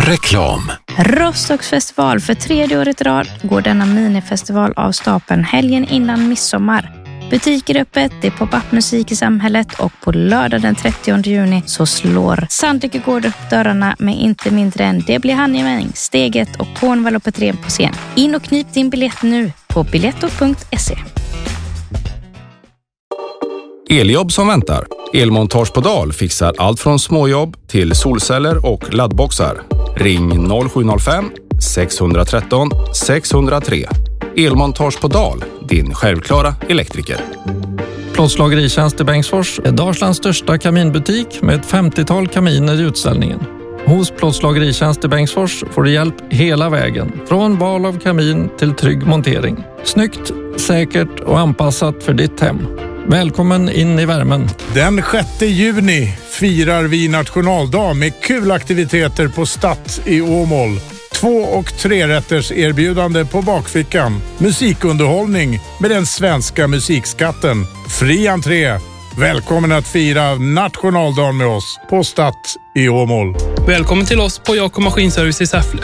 Reklam. Rostocks festival för 3:e året i rad går denna minifestival av stapeln helgen innan midsommar. Butiker öppet, det är pop-up musik i samhället och på lördag den 30 juni så slår Sandvika Gård upp dörrarna med inte mindre än Det blir Hanjemäng, Steget och Cornwall och Petrén på scen. In och knip din biljett nu på biletto.se. Eljobb som väntar. Elmontage på Dal fixar allt från småjobb till solceller och laddboxar. Ring 0705 613 603. Elmontage på Dal, din självklara elektriker. Plåtslageritjänst i Bengtsfors är Dalslands största kaminbutik med ett 50-tal kaminer i utställningen. Hos Plåtslageritjänst i Bengtsfors får du hjälp hela vägen, från val av kamin till trygg montering. Snyggt, säkert och anpassat för ditt hem. Välkommen in i värmen. Den 6 juni firar vi nationaldag med kul aktiviteter på Stadt i Åmål. 2- och 3-rätters erbjudande på bakfickan. Musikunderhållning med den svenska musikskatten. Fri entré. Välkommen att fira nationaldagen med oss på Stadt i Åmål. Välkommen till oss på Jakob Maskinservice i Säffle.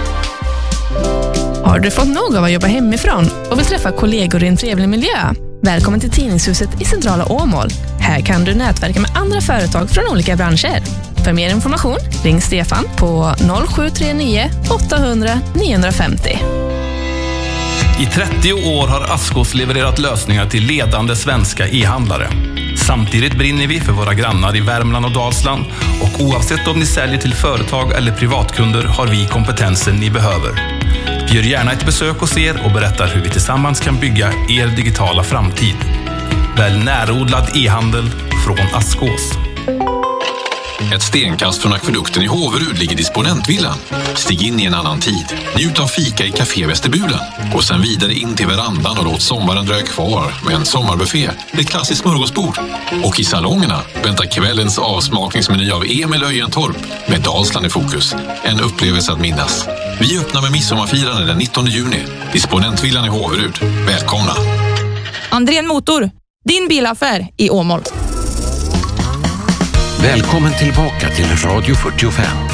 Har du fått nog av att jobba hemifrån och vill träffa kollegor i en trevlig miljö? Välkommen till Tidningshuset i centrala Åmål. Här kan du nätverka med andra företag från olika branscher. För mer information, ring Stefan på 0739 800 950. I 30 år har Askås levererat lösningar till ledande svenska e-handlare. Samtidigt brinner vi för våra grannar i Värmland och Dalsland och oavsett om ni säljer till företag eller privatkunder har vi kompetensen ni behöver. Vi gör gärna ett besök hos er och berättar hur vi tillsammans kan bygga er digitala framtid. Välj närodlad e-handel från Askås. Ett stenkast från akvedukten i Håverud ligger Disponentvillan. Stig in i en annan tid. Njut av fika i Café Västerbulen. Och sen vidare in till verandan och låt sommaren dröja kvar med en sommarbuffé, ett klassiskt smörgåsbord. Och i salongerna väntar kvällens avsmakningsmeny av Emil Öjentorp med Dalsland i fokus. En upplevelse att minnas. Vi öppnar med midsommarfirande den 19 juni. Disponentvillan i Håverud. Välkomna! Andrén Motor, din bilaffär i Åmål. Välkommen tillbaka till Radio 45.